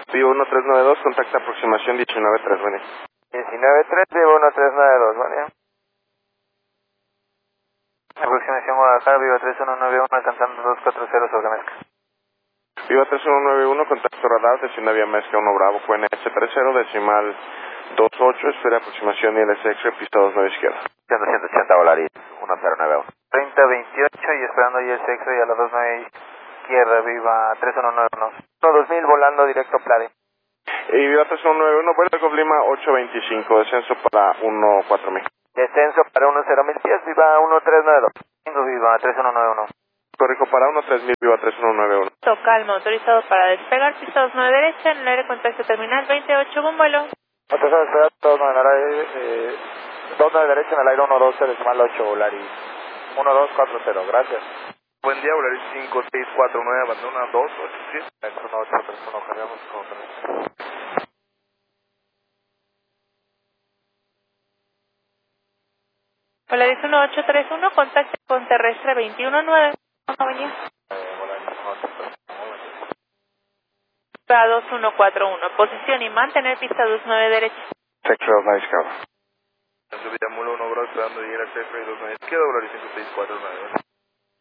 Vivo 1392, contacta aproximación 193, buen día. 193, Vivo 1392, buen día. Aproximación Guadalajara, Vivo 3191, alcanzando 240 sobre Mezca. Viva 3191, contacto radar, descienda vía Mezca 1 Bravo, QNH30, decimal 28, espera aproximación ILSX, pista 29 izquierda. 180 Volaris, 1091. 3028 y esperando ahí el sexo y a la 29 izquierda, Viva 3191. 2000 volando directo Plade. Y Viva 3191, vuelve con Lima 825, descenso para 14000. Descenso para 10.000 pies, Viva 1392. Viva 3191. Corrijo para 13000, Viva 3191. Calma, autorizado para despegar, pista 29 derecha, en el aire contacto terminal 28, buen vuelo. Autorizado despegar, 29 derecha en el aire 112, decimal 8 Volaris. 1240, gracias. Buen día, Volaris 5649, abandona 287. 1831, cargamos con 3. Volaris 1831, contacto con terrestre 219. Avenida. Pista 2141, posición y mantener pista 29 derecha. Sector 9 izquierda. Subida Mula 1 Bravo, esperando llegar al Sector 29 izquierda, Volaris 5649.